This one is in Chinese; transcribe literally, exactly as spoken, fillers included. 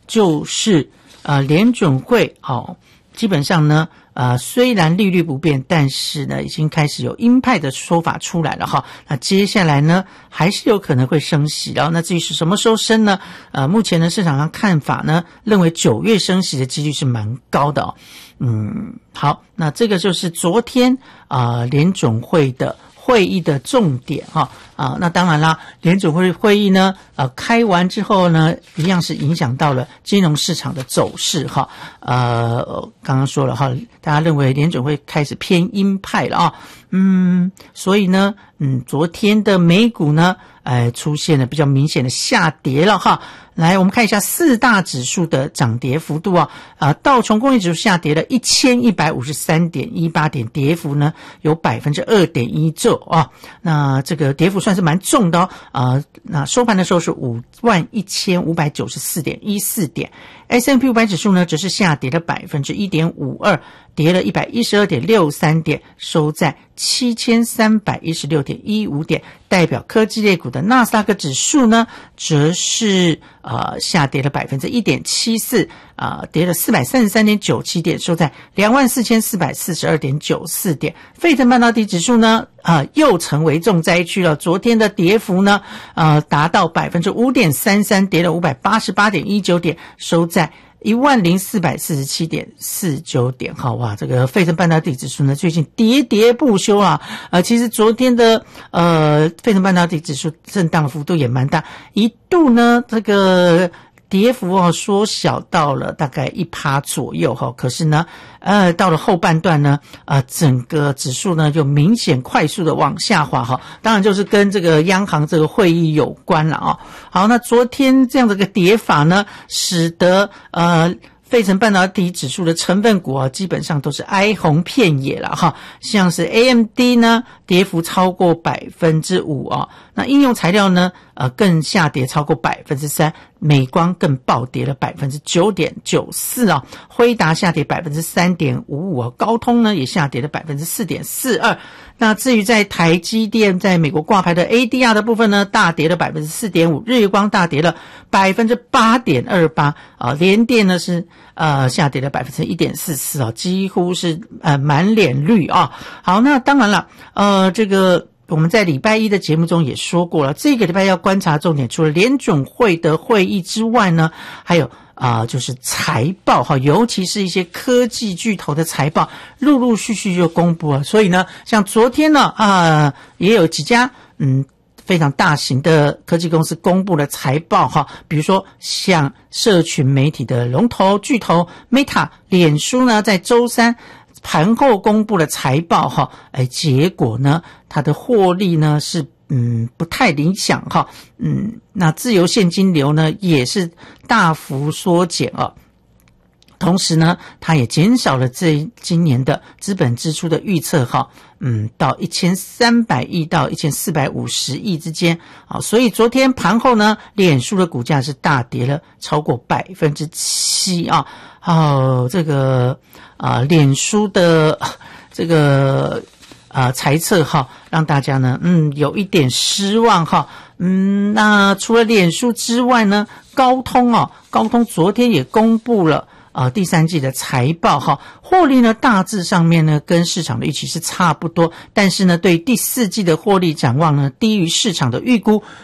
就是呃联准会哦，基本上呢呃虽然利率不变，但是呢已经开始有鹰派的说法出来了哈。那接下来呢还是有可能会升息，然后那至于是什么时候升呢？呃目前呢市场上看法呢认为九月升息的几率是蛮高的哦。嗯，好，那这个就是昨天啊、呃、联准会的会议的重点哈啊，那当然啦，联准会会议呢，呃，开完之后呢，一样是影响到了金融市场的走势哈。呃，刚刚说了哈，大家认为联准会开始偏鹰派了啊，嗯，所以呢，嗯，昨天的美股呢，呃，出现了比较明显的下跌了哈。来，我们看一下四大指数的涨跌幅度啊，啊，道琼工业指数下跌了一千一百五十三点一八点，跌幅呢有 百分之二点一 九啊，那这个跌幅算是蛮重的哦，啊，那收盘的时候是五万一千五百九十四点一四点 ，S and P 五百指数呢只是下跌了 百分之一点五二，跌了 一百一十二点六三点，收在七千三百一十六点一五点。代表科技类股的纳斯达克指数呢，则是呃下跌了 百分之一点七四，啊，跌了 四百三十三点九七点，收在 两万四千四百四十二点九四点。费城半导体指数呢，呃又成为重灾区了。昨天的跌幅呢，呃达到 百分之五点三三，跌了 五百八十八点一九点，收在一万零四百四十七点四九点。好哇，这个费城半导体指数呢最近喋喋不休啊。呃其实昨天的呃费城半导体指数震荡的幅度也蛮大，一度呢这个跌幅哦缩小到了大概 百分之一 左右哈，可是呢呃到了后半段呢呃整个指数呢就明显快速的往下滑哈，当然就是跟这个央行这个会议有关了啊。好，那昨天这样的一个跌法呢，使得呃费城半导体指数的成分股啊，基本上都是哀鸿遍野了哈。像是 A M D 呢，跌幅超过 百分之五 啊。那应用材料呢，呃，更下跌超过 百分之三， 美光更暴跌了 百分之九点九四 啊。辉达下跌 百分之三点五五 啊，高通呢也下跌了 百分之四点四二。那至于在台积电在美国挂牌的 A D R 的部分呢，大跌了 百分之四点五， 日月光大跌了 百分之八点二八 啊，联电呢是呃下跌了 百分之一点四四 啊，几乎是呃满脸绿啊。好，那当然了，呃这个我们在礼拜一的节目中也说过了，这个礼拜要观察重点，除了联准会的会议之外呢，还有啊、呃，就是财报哈，尤其是一些科技巨头的财报，陆陆续续就公布了。所以呢，像昨天呢啊、呃，也有几家嗯非常大型的科技公司公布了财报哈，比如说像社群媒体的龙头巨头 Meta， 脸书呢在周三盘后公布了财报哈，哎，结果呢，它的获利呢是嗯不太理想哈，嗯，那自由现金流呢也是大幅缩减啊。同时呢，它也减少了这今年的资本支出的预测哈，嗯，到一千三百亿到一千四百五十亿之间啊，所以昨天盘后呢，脸书的股价是大跌了超过 百分之七 啊，哦，这个啊，脸书的这个啊财测哈，让大家呢嗯有一点失望哈，嗯，那除了脸书之外呢，高通啊，高通昨天也公布了呃，第三季的财报哈，获利呢大致上面呢跟市场的预期是差不多，但是呢对第四季的获利展望呢低于市场的预估，